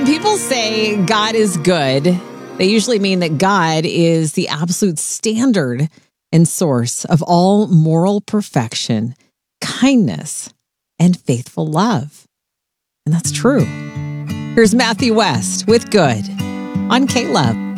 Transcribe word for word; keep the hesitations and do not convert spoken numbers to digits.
People say God is good. They usually mean that God is the absolute standard and source of all moral perfection, kindness, and faithful love. And that's true. Here's Matthew West with Good on K-Love.